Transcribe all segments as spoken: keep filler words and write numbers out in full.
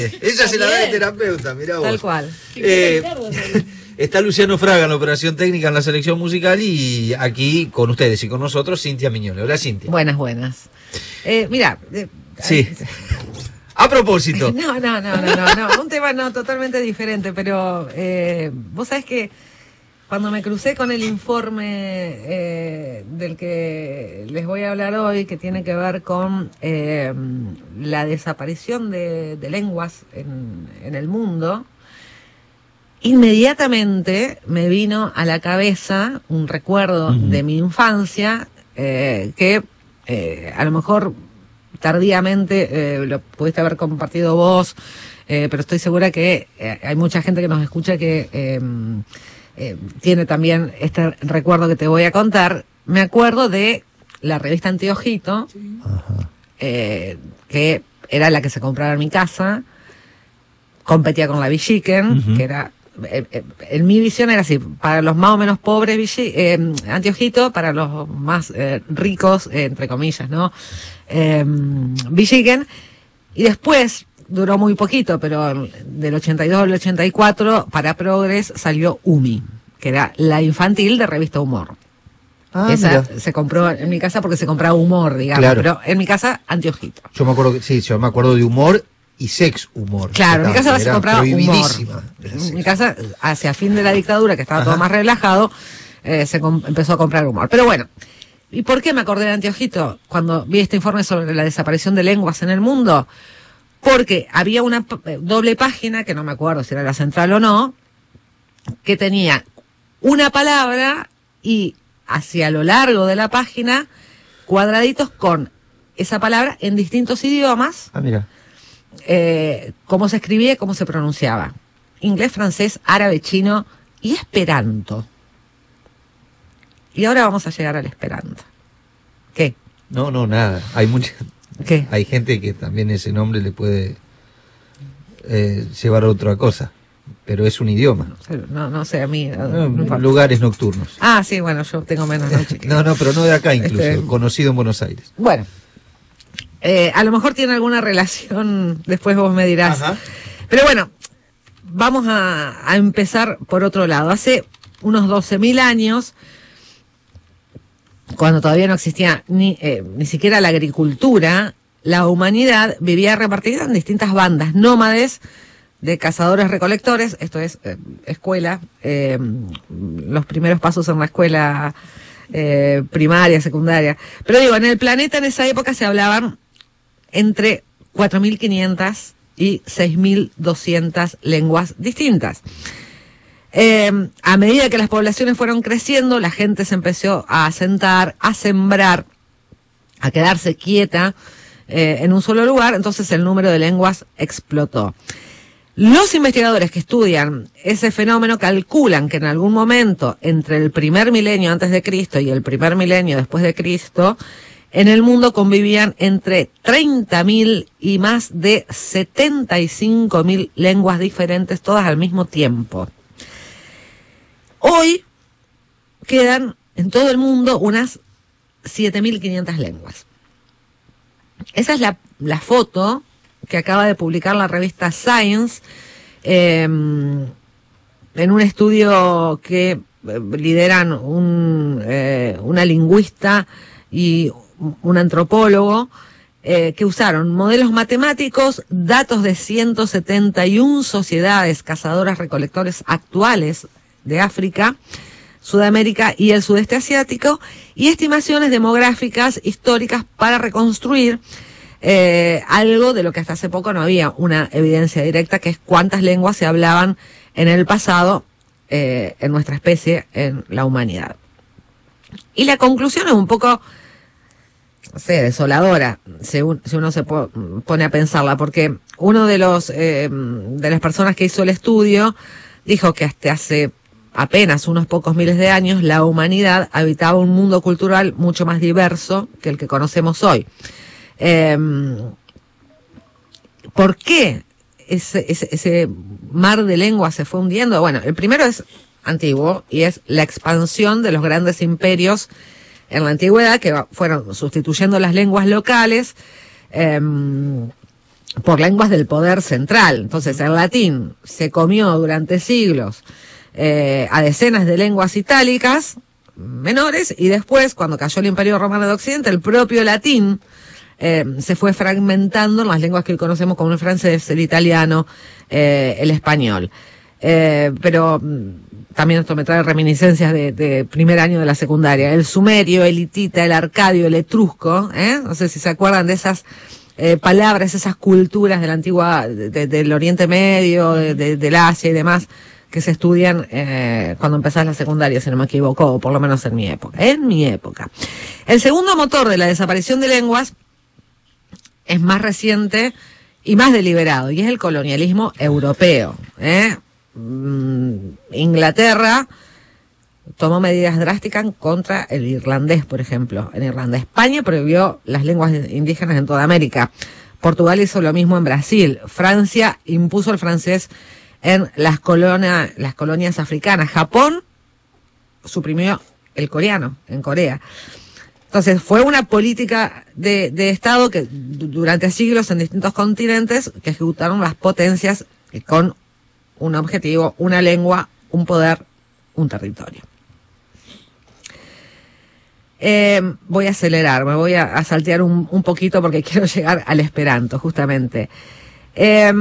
Ella se la da de terapeuta, mirá vos. Tal cual. Eh, está Luciano Fraga en la operación técnica en la selección musical y aquí con ustedes y con nosotros Cintia Mignone. Hola, Cintia. Buenas, buenas. Eh, mira. Eh, sí. A propósito. No, no, no, no, no, no. Un tema no totalmente diferente, pero eh, vos sabés que cuando me crucé con el informe eh, del que les voy a hablar hoy, que tiene que ver con eh, la desaparición de, de lenguas en, en el mundo, inmediatamente me vino a la cabeza un recuerdo uh-huh. de mi infancia eh, que eh, a lo mejor tardíamente eh, lo pudiste haber compartido vos, eh, pero estoy segura que eh, hay mucha gente que nos escucha que eh, eh, tiene también este recuerdo que te voy a contar. Me acuerdo de la revista Anteojito, sí. eh, que era la que se compraba en mi casa, competía con la Villiquen, uh-huh. que era... En mi visión era así, para los más o menos pobres Villi, eh, Anteojito, para los más eh, ricos, eh, entre comillas, ¿no? Eh, Villiquen, y después duró muy poquito, pero del ochenta y dos al ochenta y cuatro para Progres salió Umi, que era la infantil de Revista Humor. Ah, Esa mira. Se compró en mi casa porque se compraba Humor, digamos, claro. Pero en mi casa Anteojito. Yo me acuerdo que sí, yo me acuerdo de Humor y Sex Humor. Claro, en mi casa se compraba Humor. En mi casa, hacia fin de la dictadura, que estaba Ajá. todo más relajado, eh, se empezó a comprar Humor. Pero bueno, ¿y por qué me acordé de Anteojito cuando vi este informe sobre la desaparición de lenguas en el mundo? Porque había una doble página, que no me acuerdo si era la central o no, que tenía una palabra y hacia lo largo de la página cuadraditos con esa palabra en distintos idiomas. Ah, mira. Eh, cómo se escribía y cómo se pronunciaba. Inglés, francés, árabe, chino y esperanto. Y ahora vamos a llegar al esperanto. ¿Qué? No, no, nada. Hay mucha... ¿Qué? Hay gente que también ese nombre le puede eh, llevar a otra cosa. Pero es un idioma. No, no sé, a mí... No, no lugares nocturnos. Ah, sí, bueno, yo tengo menos noche. Que... no, no, pero no de acá incluso. Este... Conocido en Buenos Aires. Bueno. Eh, a lo mejor tiene alguna relación, después vos me dirás. Ajá. Pero bueno, vamos a, a empezar por otro lado. Hace unos doce mil años, cuando todavía no existía ni, eh, ni siquiera la agricultura, la humanidad vivía repartida en distintas bandas nómades de cazadores-recolectores. Esto es eh, escuela, eh, los primeros pasos en la escuela eh, primaria, secundaria. Pero digo, en el planeta en esa época se hablaban entre cuatro mil quinientas y seis mil doscientas lenguas distintas. Eh, a medida que las poblaciones fueron creciendo, la gente se empezó a asentar, a sembrar, a quedarse quieta eh, en un solo lugar, entonces el número de lenguas explotó. Los investigadores que estudian ese fenómeno calculan que en algún momento entre el primer milenio antes de Cristo y el primer milenio después de Cristo, en el mundo convivían entre treinta mil y más de setenta y cinco mil lenguas diferentes, todas al mismo tiempo. Hoy quedan en todo el mundo unas siete mil quinientas lenguas. Esa es la, la foto que acaba de publicar la revista Science eh, en un estudio que lideran un, eh, una lingüista y un antropólogo, eh, que usaron modelos matemáticos, datos de ciento setenta y una sociedades cazadoras recolectores actuales de África, Sudamérica y el sudeste asiático, y estimaciones demográficas históricas para reconstruir eh, algo de lo que hasta hace poco no había una evidencia directa, que es cuántas lenguas se hablaban en el pasado eh, en nuestra especie, en la humanidad. Y la conclusión es un poco... no sé, desoladora, si, un, si uno se po pone a pensarla, porque uno de los eh, de las personas que hizo el estudio dijo que hasta hace apenas unos pocos miles de años la humanidad habitaba un mundo cultural mucho más diverso que el que conocemos hoy. Eh, ¿Por qué ese, ese, ese mar de lenguas se fue hundiendo? Bueno, el primero es antiguo y es la expansión de los grandes imperios en la antigüedad, que fueron sustituyendo las lenguas locales, eh, por lenguas del poder central. Entonces el latín se comió durante siglos eh, a decenas de lenguas itálicas menores, y después, cuando cayó el Imperio Romano de Occidente, el propio latín eh, se fue fragmentando en las lenguas que hoy conocemos como el francés, el italiano, eh, el español. Eh, pero también esto me trae reminiscencias de, de primer año de la secundaria. El sumerio, el hitita, el arcadio, el etrusco, ¿eh? No sé si se acuerdan de esas eh, palabras, esas culturas de la antigua, de, de, del Oriente Medio, de, de, del Asia y demás, que se estudian eh, cuando empezás la secundaria, si no me equivoco, o por lo menos en mi época. En mi época. El segundo motor de la desaparición de lenguas es más reciente y más deliberado, y es el colonialismo europeo. ¿eh? Mm, Inglaterra tomó medidas drásticas contra el irlandés, por ejemplo. En Irlanda, España prohibió las lenguas indígenas en toda América. Portugal hizo lo mismo en Brasil. Francia impuso el francés en las, colonia, las colonias africanas. Japón suprimió el coreano en Corea. Entonces fue una política de, de Estado que durante siglos en distintos continentes que ejecutaron las potencias con un objetivo, una lengua, un poder, un territorio. Eh, voy a acelerar, me voy a, a saltear un, un poquito porque quiero llegar al esperanto, justamente. Eh,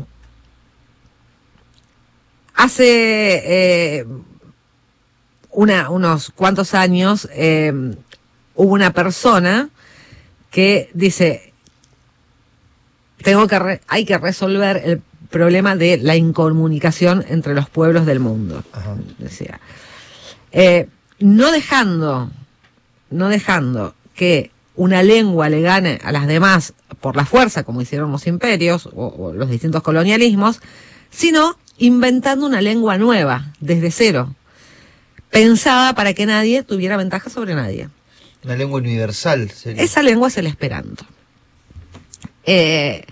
hace eh, una, unos cuantos años eh, hubo una persona que dice, tengo que re, hay que resolver el problema de la incomunicación entre los pueblos del mundo. Ajá. Decía, eh, no dejando no dejando que una lengua le gane a las demás por la fuerza, como hicieron los imperios o, o los distintos colonialismos, sino inventando una lengua nueva, desde cero, pensada para que nadie tuviera ventaja sobre nadie. Una lengua universal sería. Esa lengua es el esperanto. Eh,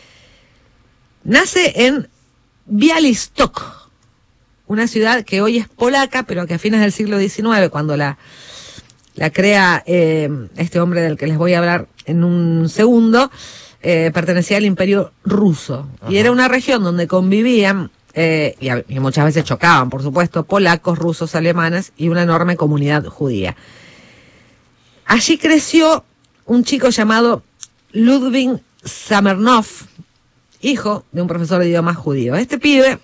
nace en Białystok, una ciudad que hoy es polaca, pero que a fines del siglo diecinueve, cuando la la crea eh, este hombre del que les voy a hablar en un segundo, eh, pertenecía al Imperio Ruso. Ajá. Y era una región donde convivían, eh, y, y muchas veces chocaban, por supuesto, polacos, rusos, alemanes y una enorme comunidad judía. Allí creció un chico llamado Ludwig Samernov, hijo de un profesor de idiomas judío. Este pibe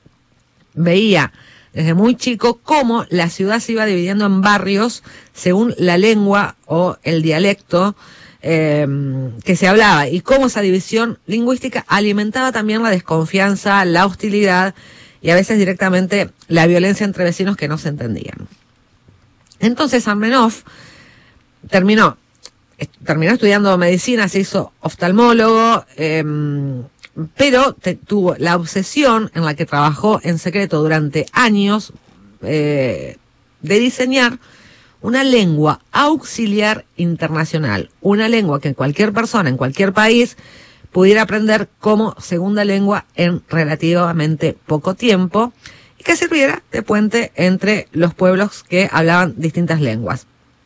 veía desde muy chico cómo la ciudad se iba dividiendo en barrios según la lengua o el dialecto eh, que se hablaba, y cómo esa división lingüística alimentaba también la desconfianza, la hostilidad y a veces directamente la violencia entre vecinos que no se entendían. Entonces Samernov terminó, terminó estudiando medicina, se hizo oftalmólogo, eh, pero te, tuvo la obsesión en la que trabajó en secreto durante años eh, de diseñar una lengua auxiliar internacional, una lengua que cualquier persona en cualquier país pudiera aprender como segunda lengua en relativamente poco tiempo y que sirviera de puente entre los pueblos que hablaban distintas lenguas.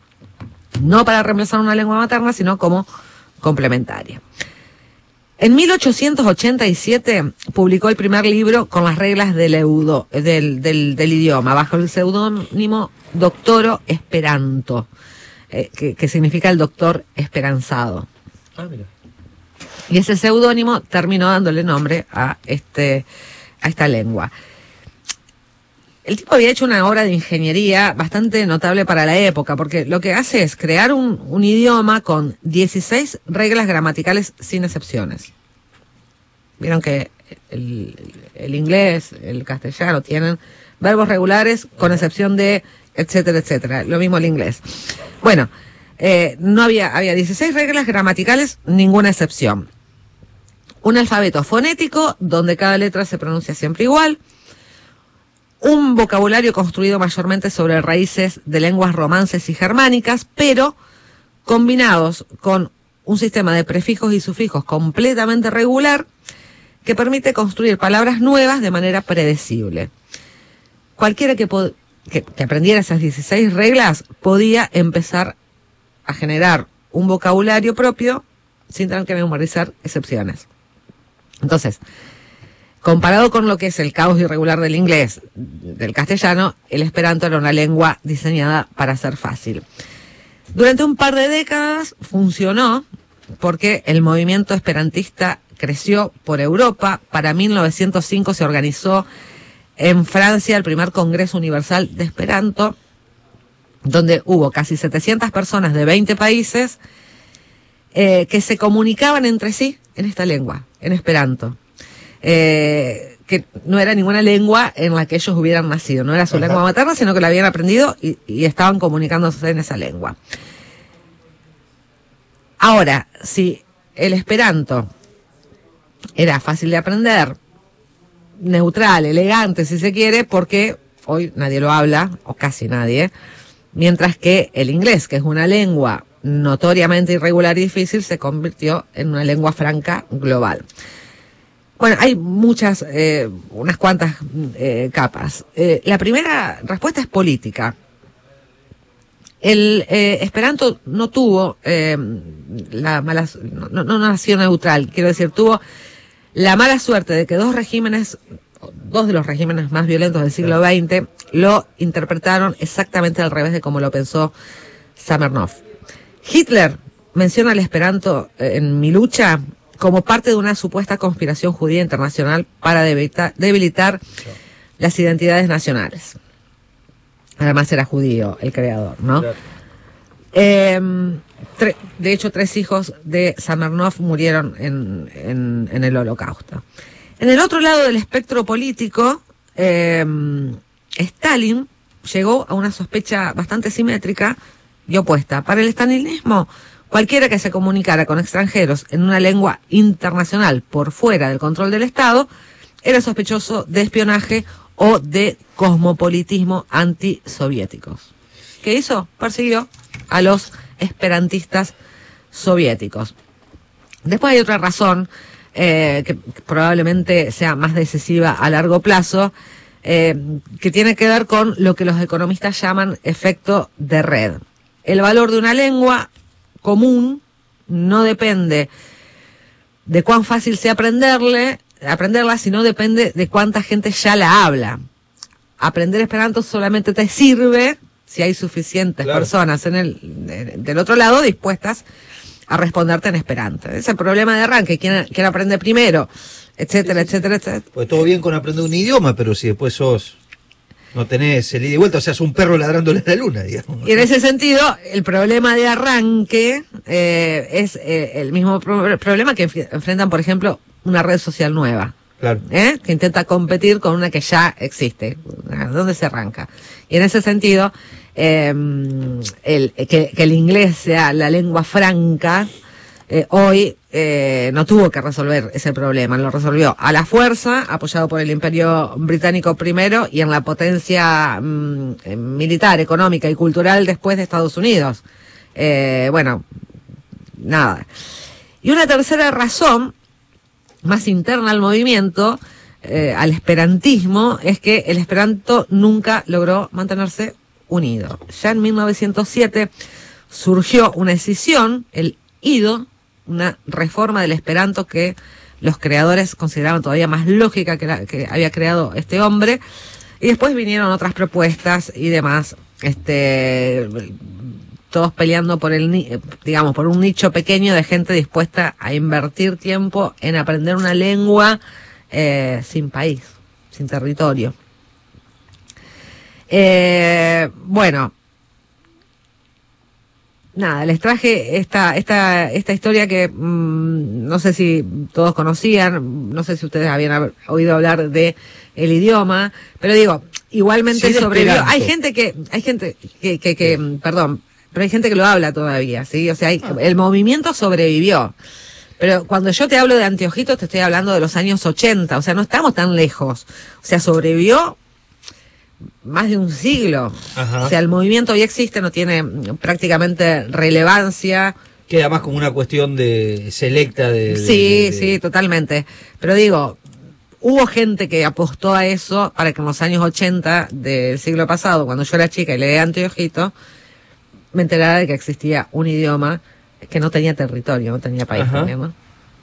No para reemplazar una lengua materna, sino como complementaria. En mil ochocientos ochenta y siete publicó el primer libro con las reglas del, eudo, del, del, del idioma, bajo el seudónimo Doctoro Esperanto, eh, que, que significa el doctor esperanzado. Ah, mira. Y ese seudónimo terminó dándole nombre a, este, a esta lengua. El tipo había hecho una obra de ingeniería bastante notable para la época, porque lo que hace es crear un, un idioma con dieciséis reglas gramaticales sin excepciones. Vieron que el, el inglés, el castellano tienen verbos regulares con excepción de etcétera, etcétera. Lo mismo el inglés. Bueno, eh, no había, había dieciséis reglas gramaticales, ninguna excepción. Un alfabeto fonético donde cada letra se pronuncia siempre igual. Un vocabulario construido mayormente sobre raíces de lenguas romances y germánicas, pero combinados con un sistema de prefijos y sufijos completamente regular que permite construir palabras nuevas de manera predecible. Cualquiera que, que, que aprendiera esas dieciséis reglas podía empezar a generar un vocabulario propio sin tener que memorizar excepciones. Entonces, comparado con lo que es el caos irregular del inglés, del castellano, el esperanto era una lengua diseñada para ser fácil. Durante un par de décadas funcionó porque el movimiento esperantista creció por Europa. Para mil novecientos cinco se organizó en Francia el primer Congreso Universal de Esperanto, donde hubo casi setecientas personas de veinte países eh, que se comunicaban entre sí en esta lengua, en esperanto. Eh, que no era ninguna lengua en la que ellos hubieran nacido, no era su Ajá. lengua materna, sino que la habían aprendido y, y estaban comunicándose en esa lengua. Ahora, si el esperanto era fácil de aprender, neutral, elegante, si se quiere, porque hoy nadie lo habla, o casi nadie, mientras que el inglés, que es una lengua notoriamente irregular y difícil, se convirtió en una lengua franca global. Bueno, hay muchas, eh, unas cuantas eh, capas. Eh, la primera respuesta es política. El eh, esperanto no tuvo eh, la mala, no, no, no nació neutral, quiero decir, tuvo la mala suerte de que dos regímenes, dos de los regímenes más violentos del siglo veinte, lo interpretaron exactamente al revés de como lo pensó Zamenhof. Hitler menciona el esperanto en Mi lucha como parte de una supuesta conspiración judía internacional para debilitar, debilitar las identidades nacionales. Además era judío el creador, ¿no? Claro. Eh, tre- de hecho, tres hijos de Zamenhof murieron en, en, en el Holocausto. En el otro lado del espectro político, eh, Stalin llegó a una sospecha bastante simétrica y opuesta. Para el stalinismo, cualquiera que se comunicara con extranjeros en una lengua internacional por fuera del control del Estado era sospechoso de espionaje o de cosmopolitismo antisoviéticos. ¿Qué hizo? Persiguió a los esperantistas soviéticos. Después hay otra razón eh, que probablemente sea más decisiva a largo plazo, eh, que tiene que ver con lo que los economistas llaman efecto de red. El valor de una lengua común no depende de cuán fácil sea aprenderle, aprenderla, sino depende de cuánta gente ya la habla. Aprender esperanto solamente te sirve si hay suficientes claro. personas en el de, del otro lado dispuestas a responderte en esperanto. Ese es el problema de arranque, quién, quién aprende primero, etcétera, sí, sí, etcétera, sí. etcétera. Pues todo bien con aprender un idioma, pero si después sos no tenés el ida y vuelta, o sea, es un perro ladrándole a la luna, digamos. Y en ese sentido, el problema de arranque eh, es eh, el mismo pro- problema que enf- enfrentan, por ejemplo, una red social nueva. Claro. ¿Eh? Que intenta competir con una que ya existe. ¿Dónde se arranca? Y en ese sentido, eh, el, que, que el inglés sea la lengua franca, eh, hoy eh, no tuvo que resolver ese problema, lo resolvió a la fuerza, apoyado por el Imperio Británico primero y en la potencia mm, militar, económica y cultural después de Estados Unidos. Eh, bueno, nada. Y una tercera razón, más interna al movimiento, eh, al esperantismo, es que el esperanto nunca logró mantenerse unido. Ya en mil novecientos siete surgió una escisión, el Ido, una reforma del esperanto que los creadores consideraban todavía más lógica que la que había creado este hombre, y después vinieron otras propuestas y demás, este todos peleando por el digamos por un nicho pequeño de gente dispuesta a invertir tiempo en aprender una lengua eh, sin país, sin territorio. Eh, bueno, nada, les traje esta esta esta historia que mmm, no sé si todos conocían, no sé si ustedes habían oído hablar de el idioma, pero digo, igualmente sí, sobrevivió. Hay gente que hay gente que que, que sí. perdón, pero hay gente que lo habla todavía, ¿sí? O sea, hay, ah. el movimiento sobrevivió. Pero cuando yo te hablo de anteojitos, te estoy hablando de los años ochenta, o sea, no estamos tan lejos. O sea, sobrevivió más de un siglo. Ajá. O sea, el movimiento hoy existe, no tiene prácticamente relevancia. Queda más como una cuestión de selecta de... de sí, de, de... sí, totalmente. Pero digo, hubo gente que apostó a eso para que en los años ochenta del siglo pasado, cuando yo era chica y leía anteojitos, me enterara de que existía un idioma que no tenía territorio, no tenía país también, ¿no?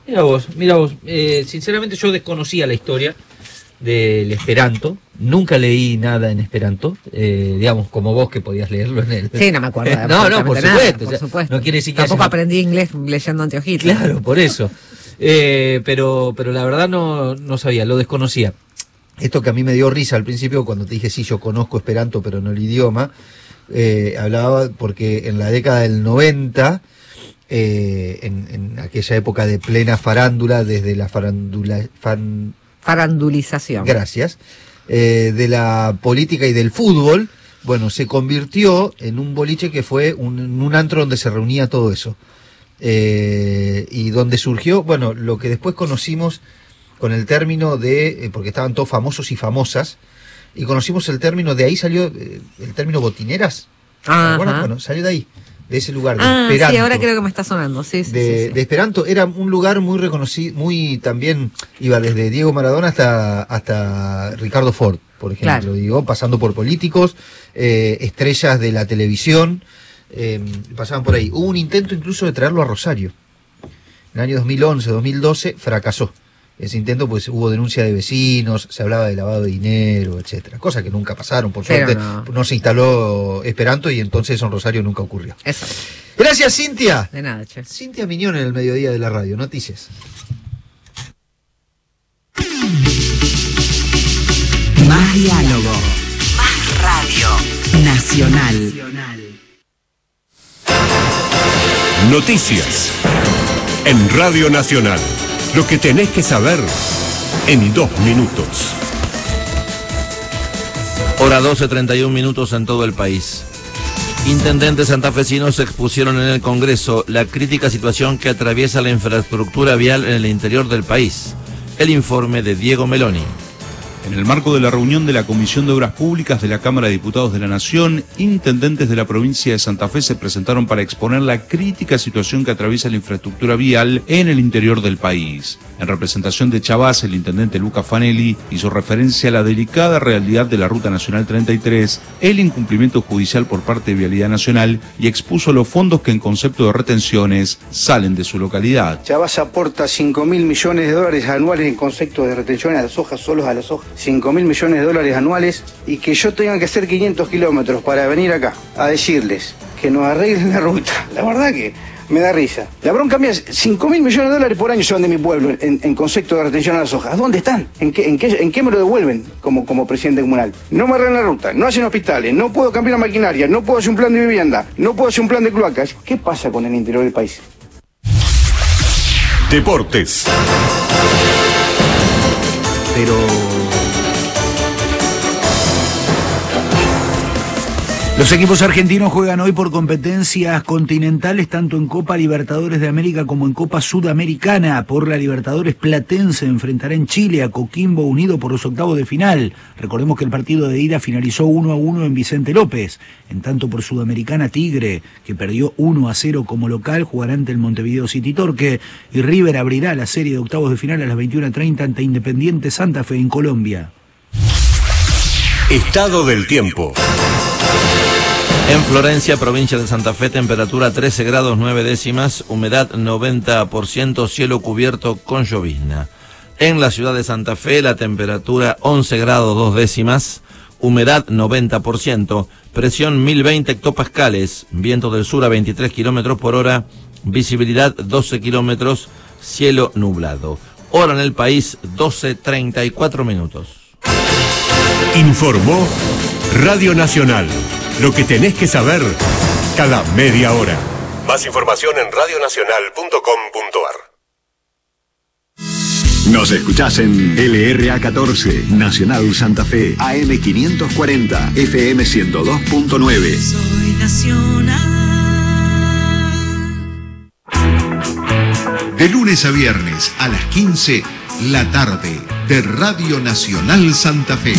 Mira vos, mira vos. Eh, sinceramente yo desconocía la historia del Esperanto. Nunca leí nada en Esperanto, eh, digamos, como vos que podías leerlo en el... Sí, no me acuerdo. no, no, por nada, supuesto. por o sea, supuesto. No quiere decir que Tampoco haya... aprendí inglés leyendo anteojitos. Claro, por eso. Eh, pero, pero la verdad no, no sabía, lo desconocía. Esto que a mí me dio risa al principio cuando te dije, sí, yo conozco Esperanto, pero no el idioma, eh, hablaba porque en la década del noventa... Eh, en, en aquella época de plena farándula, desde la farándula, fan... farandulización. Gracias. Eh, de la política y del fútbol, bueno, se convirtió en un boliche que fue un, un antro donde se reunía todo eso. Eh, y donde surgió, bueno, lo que después conocimos con el término de, eh, porque estaban todos famosos y famosas, y conocimos el término, de ahí salió eh, el término botineras. Ajá. Bueno, salió de ahí. De ese lugar, de ah, Esperanto. Sí, ahora creo que me está sonando, sí, sí, de, sí, sí. de Esperanto, era un lugar muy reconocido, muy también, iba desde Diego Maradona hasta, hasta Ricardo Ford, por ejemplo, Claro. digo, pasando por políticos, eh, estrellas de la televisión, eh, pasaban por ahí. Hubo un intento incluso de traerlo a Rosario. En el año dos mil once, dos mil doce, fracasó. Ese intento, pues hubo denuncia de vecinos, se hablaba de lavado de dinero, etcétera. Cosas que nunca pasaron, por Pero suerte. no. No se instaló Esperanto y entonces en Rosario nunca ocurrió. Eso. Gracias, Cintia. De nada, che. Cintia Miñón en el mediodía de la radio. Noticias. Más diálogo. Más radio. Nacional. Noticias. En Radio Nacional. Lo que tenés que saber en dos minutos. Hora doce, treinta y un minutos en todo el país. Intendentes santafesinos expusieron en el Congreso la crítica situación que atraviesa la infraestructura vial en el interior del país. El informe de Diego Meloni. En el marco de la reunión de la Comisión de Obras Públicas de la Cámara de Diputados de la Nación, intendentes de la provincia de Santa Fe se presentaron para exponer la crítica situación que atraviesa la infraestructura vial en el interior del país. En representación de Chavás, el intendente Luca Fanelli hizo referencia a la delicada realidad de la Ruta Nacional treinta y tres, el incumplimiento judicial por parte de Vialidad Nacional y expuso los fondos que en concepto de retenciones salen de su localidad. Chavás aporta cinco mil millones de dólares anuales en concepto de retención a las hojas, solos a las hojas. cinco mil millones de dólares anuales y que yo tenga que hacer quinientos kilómetros para venir acá a decirles que nos arreglen la ruta. La verdad que me da risa. La bronca mía es cinco mil millones de dólares por año se van de mi pueblo en, en concepto de retención a las hojas. ¿Dónde están? ¿En qué, en qué, en qué me lo devuelven como, como presidente comunal? No me arreglan la ruta, no hacen hospitales, no puedo cambiar la maquinaria, no puedo hacer un plan de vivienda, no puedo hacer un plan de cloacas. ¿Qué pasa con el interior del país? Deportes. Pero... Los equipos argentinos juegan hoy por competencias continentales, tanto en Copa Libertadores de América como en Copa Sudamericana. Por la Libertadores, Platense enfrentará en Chile a Coquimbo Unido por los octavos de final. Recordemos que el partido de ida finalizó uno a uno en Vicente López. En tanto por Sudamericana, Tigre, que perdió uno a cero como local, jugará ante el Montevideo City Torque. Y River abrirá la serie de octavos de final a las veintiuna treinta ante Independiente Santa Fe en Colombia. Estado del tiempo. En Florencia, provincia de Santa Fe, temperatura trece grados nueve décimas, humedad noventa por ciento, cielo cubierto con llovizna. En la ciudad de Santa Fe, la temperatura once grados dos décimas, humedad noventa por ciento, presión mil veinte hectopascales, viento del sur a veintitrés kilómetros por hora, visibilidad doce kilómetros, cielo nublado. Hora en el país, doce treinta y cuatro minutos. Informó Radio Nacional. Lo que tenés que saber cada media hora. Más información en radionacional punto com punto ar. Nos escuchás en L R A catorce, Nacional Santa Fe, A M quinientos cuarenta, F M ciento dos punto nueve. Soy Nacional. De lunes a viernes a las quince, la tarde de Radio Nacional Santa Fe.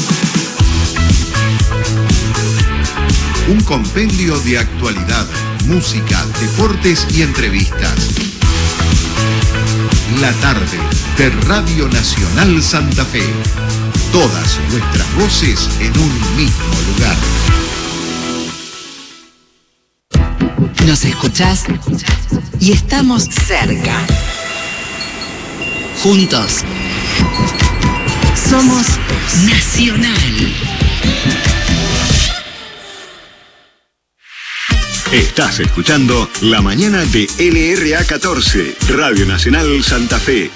Un compendio de actualidad, música, deportes y entrevistas. La tarde de Radio Nacional Santa Fe. Todas nuestras voces en un mismo lugar. Nos escuchás y estamos cerca. Juntos. Somos Nacional. Estás escuchando La Mañana de L R A catorce, Radio Nacional Santa Fe.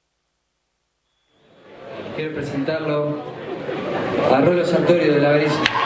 Quiero presentarlo a Rolo Santorio de la Bella.